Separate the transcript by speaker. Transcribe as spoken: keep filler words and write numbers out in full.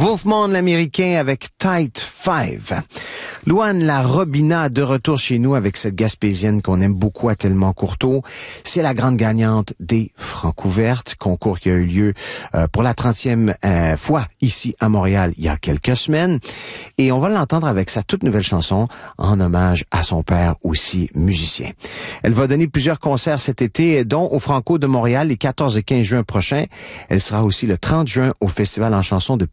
Speaker 1: Wolfman l'Américain avec Tight Five. Louane la Robina de retour chez nous avec cette Gaspésienne qu'on aime beaucoup à Tellement Courteau. C'est la grande gagnante des Francouvertes, concours qui a eu lieu euh, pour la trentième euh, fois ici à Montréal il y a quelques semaines. Et on va l'entendre avec sa toute nouvelle chanson en hommage à son père aussi musicien. Elle va donner plusieurs concerts cet été, dont au Franco de Montréal les quatorze et quinze juin prochains. Elle sera aussi le trente juin au Festival en chanson de